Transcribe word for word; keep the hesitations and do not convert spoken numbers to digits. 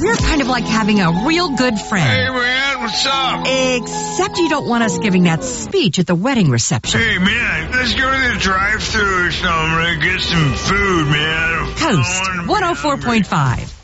We're kind of like having a real good friend. Hey, man, what's up? Except you don't want us giving that speech at the wedding reception. Hey, man, let's go to the drive-thru or something and get some food, man. Coast one oh four point five.